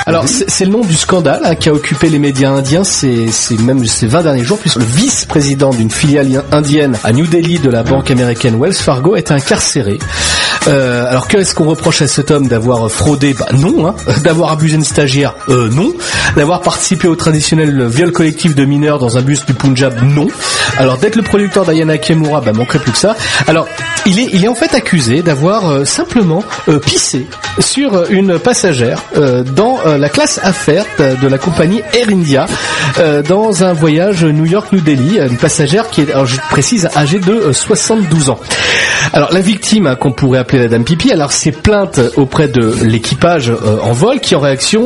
Alors c'est le nom du scandale qui a occupé les médias indiens ces 20 derniers jours, puisque le vice-président d'une filiale indienne à New Delhi de la banque américaine Wells Fargo est incarcéré. Alors qu'est-ce qu'on reproche à cet homme? D'avoir fraudé? Non. D'avoir abusé d'une stagiaire? Non. D'avoir participé au traditionnel viol collectif de mineurs dans un bus du Punjab? Non. Alors d'être le producteur d'Ayana Nakamura, manquerait plus que ça. Alors il est en fait accusé d'avoir simplement pissé sur une passagère dans la classe affaires de la compagnie Air India dans un voyage New York-New Delhi, une passagère qui est, alors je précise, âgée de 72 ans. Alors la victime, qu'on pourrait appeler la dame pipi, alors s'est plainte auprès de l'équipage en vol qui en réaction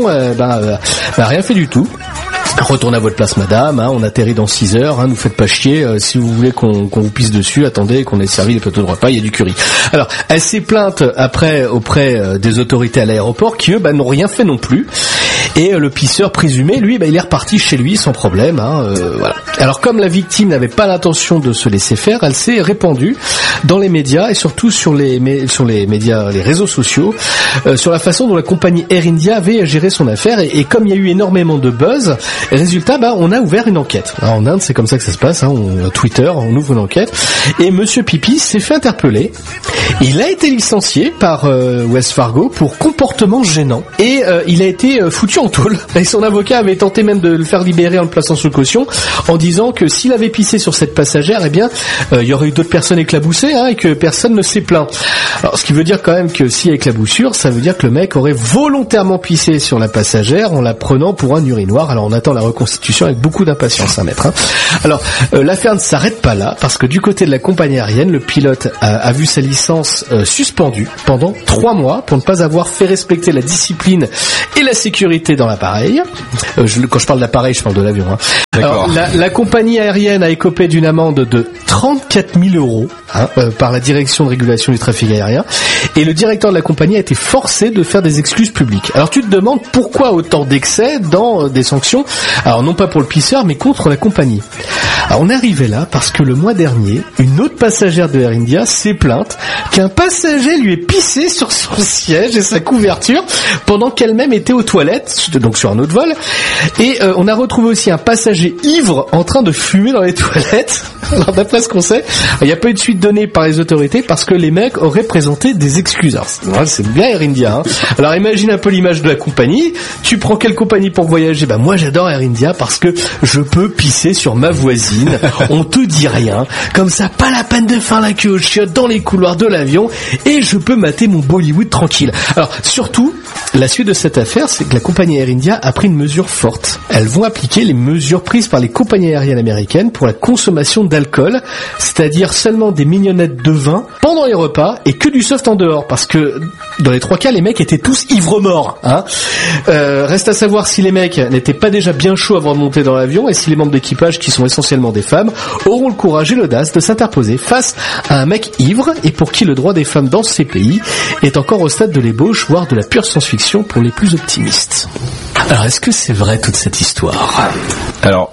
rien fait du tout. Retournez à votre place, madame, on atterrit dans 6 heures, nous faites pas chier, si vous voulez qu'on vous pisse dessus, attendez qu'on ait servi les plateaux de repas, il y a du curry. Alors, elle s'est plainte après auprès des autorités à l'aéroport qui, eux, n'ont rien fait non plus. Et le pisseur présumé, lui, il est reparti chez lui sans problème. Voilà. Alors, comme la victime n'avait pas l'intention de se laisser faire, elle s'est répandue dans les médias et surtout sur les médias, les réseaux sociaux, sur la façon dont la compagnie Air India avait géré son affaire. Et comme il y a eu énormément de buzz, résultat, on a ouvert une enquête. Alors, en Inde, c'est comme ça que ça se passe. Twitter, on ouvre une enquête. Et Monsieur Pipi s'est fait interpeller. Il a été licencié par Wells Fargo pour comportement gênant. Et il a été foutu en tôle. Et son avocat avait tenté même de le faire libérer en le plaçant sous caution, en disant que s'il avait pissé sur cette passagère, il y aurait eu d'autres personnes éclaboussées, et que personne ne s'est plaint. Alors, ce qui veut dire quand même que s'il y a éclaboussure, ça veut dire que le mec aurait volontairement pissé sur la passagère en la prenant pour un urinoir. Alors, on attend la reconstitution avec beaucoup d'impatience, maître. Alors, l'affaire ne s'arrête pas là, parce que du côté de la compagnie aérienne, le pilote a vu sa licence suspendue pendant 3 mois pour ne pas avoir fait respecter la discipline et la sécurité dans l'appareil. Quand je parle d'appareil, je parle de l'avion. Alors, la compagnie aérienne a écopé d'une amende de 34 000 euros par la direction de régulation du trafic aérien, et le directeur de la compagnie a été forcé de faire des excuses publiques. Alors tu te demandes pourquoi autant d'excès dans des sanctions, alors non pas pour le pisseur mais contre la compagnie. Alors on est arrivé là parce que le mois dernier, une autre passagère de Air India s'est plainte qu'un passager lui ait pissé sur son siège et sa couverture pendant qu'elle-même était aux toilettes, donc sur un autre vol, et on a retrouvé aussi un passager ivre en train de fumer dans les toilettes. Alors d'après ce qu'on sait, il n'y a pas eu de suite donnée par les autorités parce que les mecs auraient présenté des excuses. Alors, c'est bien Air India. Alors imagine un peu l'image de la compagnie. Tu prends quelle compagnie pour voyager? Moi j'adore Air India parce que je peux pisser sur ma voisine. On te dit rien. Comme ça, pas la peine de faire la queue aux chiottes dans les couloirs de l'avion et je peux mater mon Bollywood tranquille. Alors surtout, la suite de cette affaire, c'est que la compagnie Air India a pris une mesure forte. Elles vont appliquer les mesures prises par les compagnies aériennes américaines pour la consommation d'alcool, c'est-à-dire seulement des mignonnettes de vin pendant les repas et que du soft en dehors, parce que dans les 3 cas, les mecs étaient tous ivres morts. Reste à savoir si les mecs n'étaient pas déjà bien chauds avant de monter dans l'avion et si les membres d'équipage, qui sont essentiellement des femmes, auront le courage et l'audace de s'interposer face à un mec ivre et pour qui le droit des femmes dans ces pays est encore au stade de l'ébauche, voire de la pure science-fiction pour les plus optimistes. Alors, est-ce que c'est vrai toute cette histoire? Alors,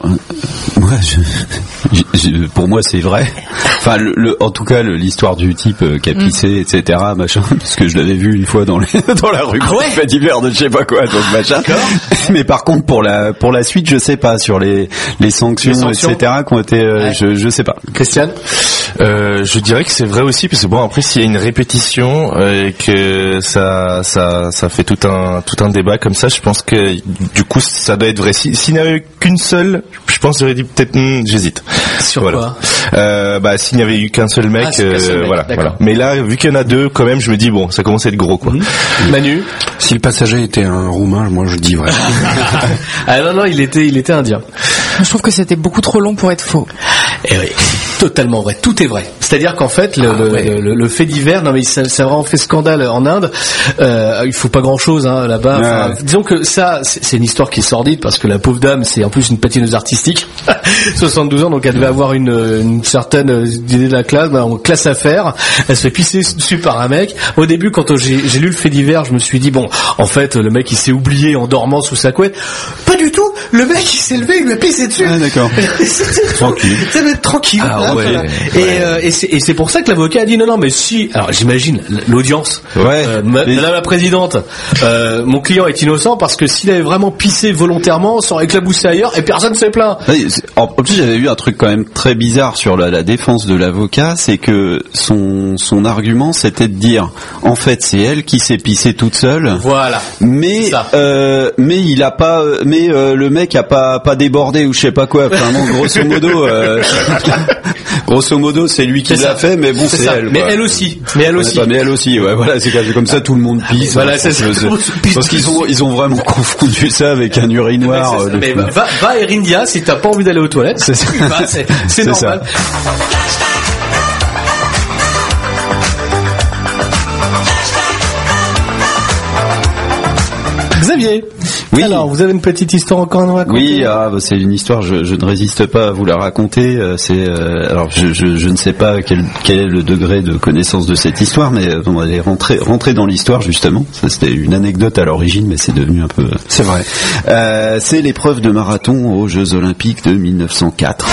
pour moi, c'est vrai. Enfin, en tout cas, l'histoire du type qui a pissé, etc., machin, parce que je l'avais vu une fois dans la rue, fait divers de je sais pas quoi, donc machin. Mais par contre, pour la suite, je sais pas, sur les sanctions, etc., qui ont été, je sais pas. Christian? Je dirais que c'est vrai aussi, parce que bon, après, s'il y a une répétition, et que ça fait tout un débat comme ça, je pense que, du coup, ça doit être vrai. S'il n'y avait eu qu'une seule, je pense que j'aurais dit peut-être, j'hésite. Sur quoi? S'il n'y avait eu qu'un seul mec, voilà. Mais là, vu qu'il y en a 2, quand même, je me dis, bon, ça commence à être gros, quoi. Manu? Si le passager était un Roumain, moi je dis vrai. Non, il était indien. Je trouve que c'était beaucoup trop long pour être faux. Eh oui, totalement vrai. Tout est vrai. C'est-à-dire qu'en fait, le fait divers, non mais ça a vraiment fait scandale en Inde. Il faut pas grand-chose là-bas. Disons que ça, c'est une histoire qui est sordide parce que la pauvre dame, c'est en plus une patineuse artistique, 72 ans, donc elle devait avoir une certaine idée de la classe, en classe affaires. Elle se fait pisser dessus par un mec. Au début, quand j'ai lu le fait divers, je me suis dit bon, en fait, le mec il s'est oublié en dormant sous sa couette. Pas du tout. Le mec il s'est levé, il lui a pissé dessus. Ah d'accord. Tranquille. Ça va être tranquille. Ah Et c'est pour ça que l'avocat a dit non, mais si. Alors j'imagine l'audience. Madame la présidente, mon client est innocent parce que s'il avait vraiment pissé volontairement, ça aurait éclaboussé ailleurs et personne s'est plaint. En plus, j'avais vu un truc quand même très bizarre sur la défense de l'avocat, c'est que son argument c'était de dire en fait c'est elle qui s'est pissée toute seule. Voilà. Mais il a pas, le mec a pas débordé ou je sais pas quoi. Enfin, bon, grosso modo, c'est lui qui l'a fait, mais bon, c'est elle. Mais elle aussi. Mais elle aussi, ouais. Voilà, c'est comme ça, tout le monde pisse. Voilà, c'est ça. Parce qu'ils ont vraiment confondu ça avec un urinoir. Mais va Air India si t'as pas envie d'aller aux toilettes. C'est normal. Ça. Xavier, oui. Alors vous avez une petite histoire encore à nous raconter? Oui, c'est une histoire. Je ne résiste pas à vous la raconter. Alors je ne sais pas quel est le degré de connaissance de cette histoire, mais on va aller rentrer dans l'histoire justement. Ça, c'était une anecdote à l'origine, mais c'est devenu un peu. C'est vrai. C'est l'épreuve de marathon aux Jeux Olympiques de 1904.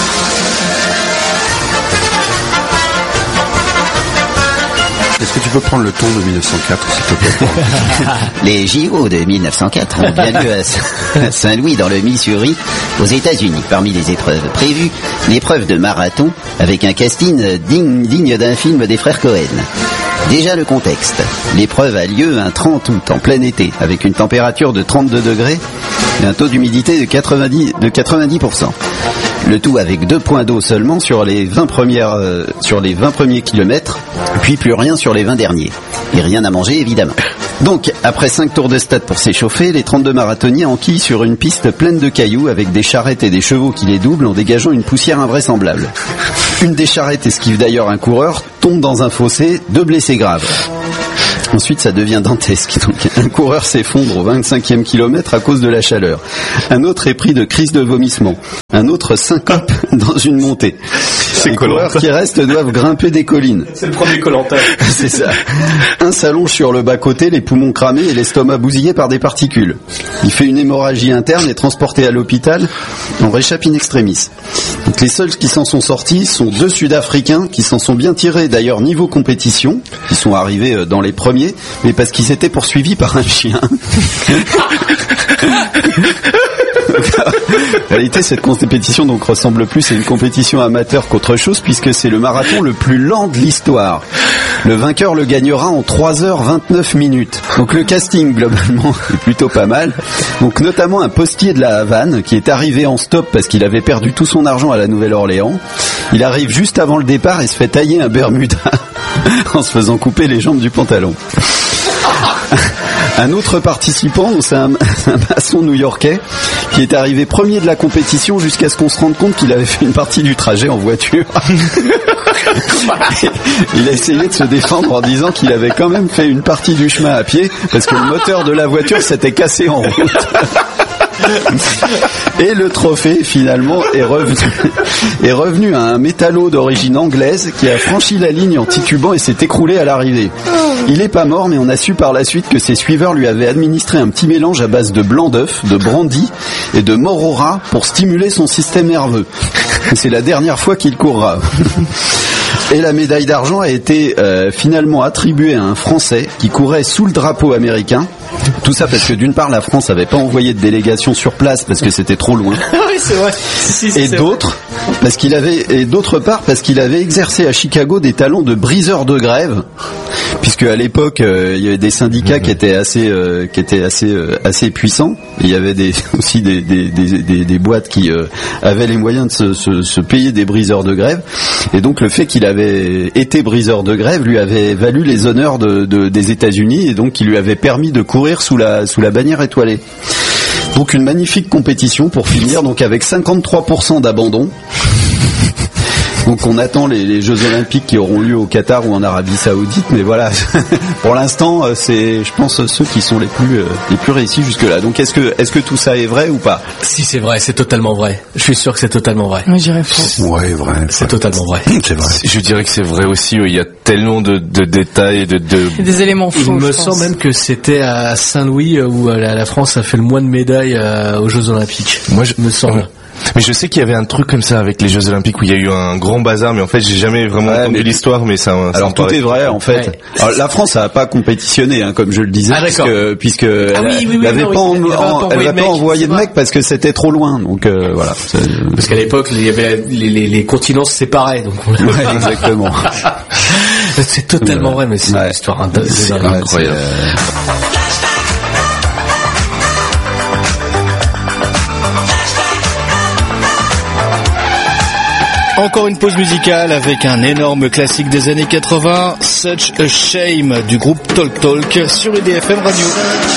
Est-ce que tu peux prendre le ton de 1904, s'il te plaît? Les JO de 1904 ont bien lieu à Saint-Louis, dans le Missouri, aux États-Unis. Parmi les épreuves prévues, l'épreuve de marathon, avec un casting digne d'un film des frères Cohen. Déjà le contexte. L'épreuve a lieu un 30 août, en plein été, avec une température de 32 degrés et un taux d'humidité de 90%. Le tout avec 2 points d'eau seulement sur les 20 premiers kilomètres, puis plus rien sur les 20 derniers. Et rien à manger, évidemment. Donc, après 5 tours de stade pour s'échauffer, les 32 marathoniens enquillent sur une piste pleine de cailloux avec des charrettes et des chevaux qui les doublent en dégageant une poussière invraisemblable. Une des charrettes esquive d'ailleurs un coureur, tombe dans un fossé, 2 blessés graves. Ensuite, ça devient dantesque. Donc, un coureur s'effondre au 25e kilomètre à cause de la chaleur. Un autre est pris de crise de vomissement. Un autre syncope dans une montée. Les coureurs qui restent doivent grimper des collines. C'est le premier Koh-Lanta. C'est ça. Un s'allonge sur le bas-côté, les poumons cramés et l'estomac bousillé par des particules. Il fait une hémorragie interne et est transporté à l'hôpital. On réchappe in extremis. Donc, les seuls qui s'en sont sortis sont 2 Sud-Africains qui s'en sont bien tirés d'ailleurs niveau compétition, qui sont arrivés dans les premiers, mais parce qu'ils étaient poursuivis par un chien. En réalité, cette compétition donc ressemble plus à une compétition amateur qu'autre chose, puisque c'est le marathon le plus lent de l'histoire. Le vainqueur le gagnera en 3h29 minutes. Donc le casting globalement est plutôt pas mal. Donc notamment un postier de la Havane qui est arrivé en stop parce qu'il avait perdu tout son argent à la Nouvelle-Orléans. Il arrive juste avant le départ et se fait tailler un Bermuda en se faisant couper les jambes du pantalon. Un autre participant, c'est un maçon new-yorkais qui est arrivé premier de la compétition jusqu'à ce qu'on se rende compte qu'il avait fait une partie du trajet en voiture. Il a essayé de se défendre en disant qu'il avait quand même fait une partie du chemin à pied parce que le moteur de la voiture s'était cassé en route. Et le trophée finalement est revenu à un métallo d'origine anglaise qui a franchi la ligne en titubant et s'est écroulé à l'arrivée. Il est pas mort, mais on a su par la suite que ses suiveurs lui avaient administré un petit mélange à base de blanc d'œuf, de brandy et de mort au rat pour stimuler son système nerveux. C'est la dernière fois qu'il courra. Et la médaille d'argent a été finalement attribuée à un Français qui courait sous le drapeau américain. Tout ça parce que d'une part la France n'avait pas envoyé de délégation sur place parce que c'était trop loin. Oui, c'est vrai. Et d'autre part parce qu'il avait exercé à Chicago des talents de briseur de grève, puisque à l'époque il y avait des syndicats qui étaient assez puissants. Il y avait aussi des boîtes qui avaient les moyens de se payer des briseurs de grève. Et donc le fait qu'il avait été briseur de grève lui avait valu les honneurs des États-Unis et donc il lui avait permis de courir sous la bannière étoilée. Donc une magnifique compétition pour finir, donc avec 53% d'abandon. Donc on attend les Jeux Olympiques qui auront lieu au Qatar ou en Arabie Saoudite, mais voilà, pour l'instant c'est, je pense, ceux qui sont les plus réussis jusque là. Donc est-ce que tout ça est vrai ou pas? Si c'est vrai, c'est totalement vrai. Je suis sûr que c'est totalement vrai. Moi j'irais faux. Ouais, vrai. C'est totalement vrai. C'est vrai. Je dirais que c'est vrai aussi. Il y a tellement de détails, des éléments faux. Il me semble même que c'était à Saint-Louis où la France a fait le moins de médailles aux Jeux Olympiques. Moi, me semble. Mais je sais qu'il y avait un truc comme ça avec les Jeux Olympiques où il y a eu un grand bazar, mais en fait j'ai jamais vraiment entendu l'histoire, mais ça. Alors tout est vrai en fait. Ouais. Alors, la France n'a pas compétitionné, hein, comme je le disais, puisque elle n'avait pas envoyé de mecs parce que c'était trop loin. Donc voilà. Parce qu'à l'époque, il y avait les continents se séparaient, donc. Ouais, exactement. C'est totalement vrai, mais c'est une histoire incroyable. Encore une pause musicale avec un énorme classique des années 80, Such a Shame du groupe Talk Talk sur IDFM Radio.